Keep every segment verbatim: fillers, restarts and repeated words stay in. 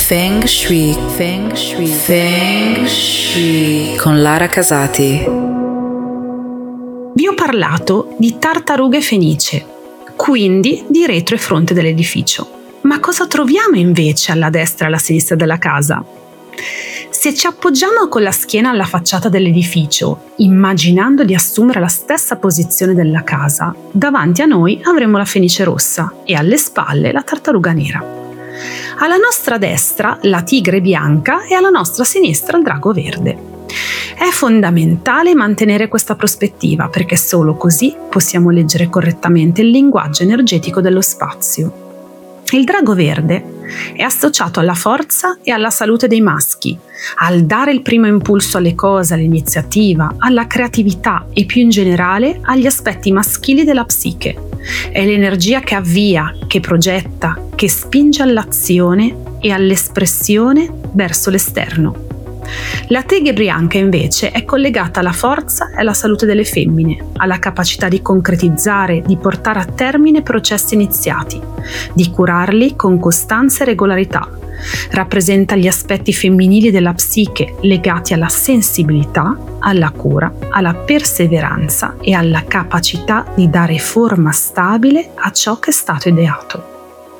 Feng Shui, Feng Shui, Feng Shui con Lara Casati. Vi ho parlato di tartarughe fenice, quindi di retro e fronte dell'edificio. Ma cosa troviamo invece alla destra e alla sinistra della casa? Se ci appoggiamo con la schiena alla facciata dell'edificio, immaginando di assumere la stessa posizione della casa, davanti a noi avremo la fenice rossa e alle spalle la tartaruga nera. Alla nostra destra la tigre bianca e alla nostra sinistra il drago verde. È fondamentale mantenere questa prospettiva perché solo così possiamo leggere correttamente il linguaggio energetico dello spazio. Il drago verde è associato alla forza e alla salute dei maschi, al dare il primo impulso alle cose, all'iniziativa, alla creatività e più in generale agli aspetti maschili della psiche. È l'energia che avvia, che progetta, che spinge all'azione e all'espressione verso l'esterno. La tigre bianca invece è collegata alla forza e alla salute delle femmine, alla capacità di concretizzare, di portare a termine processi iniziati, di curarli con costanza e regolarità. Rappresenta gli aspetti femminili della psiche legati alla sensibilità, alla cura, alla perseveranza e alla capacità di dare forma stabile a ciò che è stato ideato.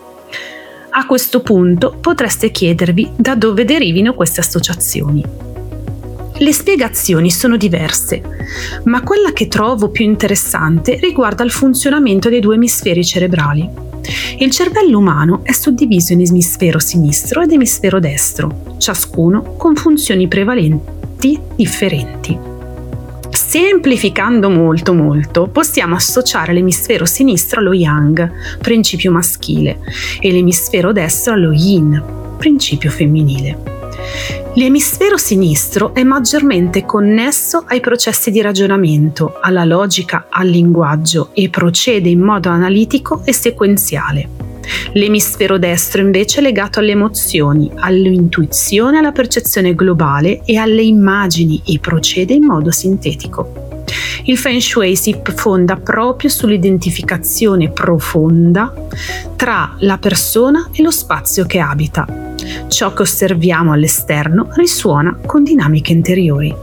A questo punto potreste chiedervi da dove derivino queste associazioni. Le spiegazioni sono diverse, ma quella che trovo più interessante riguarda il funzionamento dei due emisferi cerebrali. Il cervello umano è suddiviso in emisfero sinistro ed emisfero destro, ciascuno con funzioni prevalenti differenti. Semplificando molto molto, possiamo associare l'emisfero sinistro allo yang, principio maschile, e l'emisfero destro allo yin, principio femminile. L'emisfero sinistro è maggiormente connesso ai processi di ragionamento, alla logica, al linguaggio e procede in modo analitico e sequenziale. L'emisfero destro invece è legato alle emozioni, all'intuizione, alla percezione globale e alle immagini e procede in modo sintetico. Il Feng Shui si fonda proprio sull'identificazione profonda tra la persona e lo spazio che abita. Ciò che osserviamo all'esterno risuona con dinamiche interiori.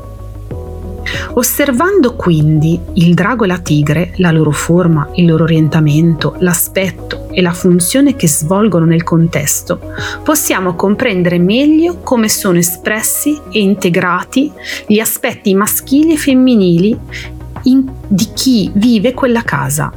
Osservando quindi il drago e la tigre, la loro forma, il loro orientamento, l'aspetto e la funzione che svolgono nel contesto, possiamo comprendere meglio come sono espressi e integrati gli aspetti maschili e femminili in, di chi vive quella casa.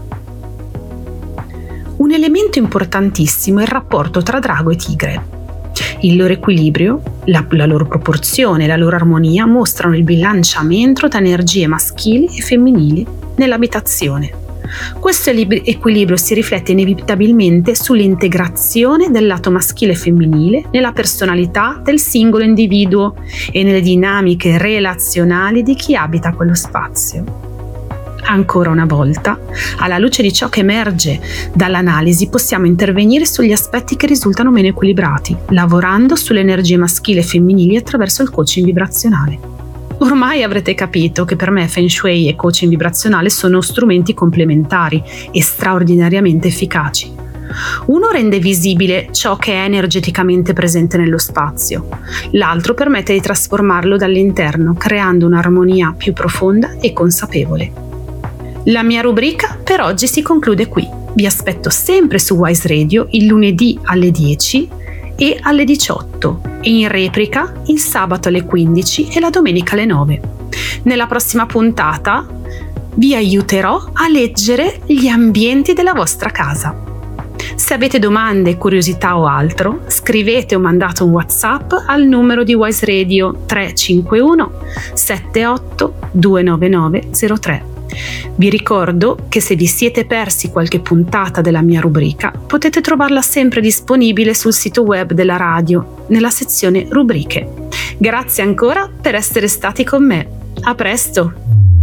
Un elemento importantissimo è il rapporto tra drago e tigre. Il loro equilibrio, la, la loro proporzione e la loro armonia mostrano il bilanciamento tra energie maschili e femminili nell'abitazione. Questo equilibrio si riflette inevitabilmente sull'integrazione del lato maschile e femminile nella personalità del singolo individuo e nelle dinamiche relazionali di chi abita quello spazio. Ancora una volta, alla luce di ciò che emerge dall'analisi, possiamo intervenire sugli aspetti che risultano meno equilibrati, lavorando sulle energie maschili e femminili attraverso il coaching vibrazionale. Ormai avrete capito che per me Feng Shui e coaching vibrazionale sono strumenti complementari e straordinariamente efficaci. Uno rende visibile ciò che è energeticamente presente nello spazio, l'altro permette di trasformarlo dall'interno, creando un'armonia più profonda e consapevole. La mia rubrica per oggi si conclude qui. Vi aspetto sempre su Wise Radio il lunedì alle dieci e alle diciotto e in replica il sabato alle quindici e la domenica alle nove. Nella prossima puntata vi aiuterò a leggere gli ambienti della vostra casa. Se avete domande, curiosità o altro, scrivete o mandate un WhatsApp al numero di Wise Radio tre cinque uno sette otto due nove nove zero tre. Vi ricordo che se vi siete persi qualche puntata della mia rubrica, potete trovarla sempre disponibile sul sito web della radio, nella sezione rubriche. Grazie ancora per essere stati con me. A presto!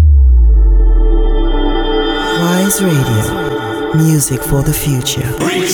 Wise Radio, music for the future.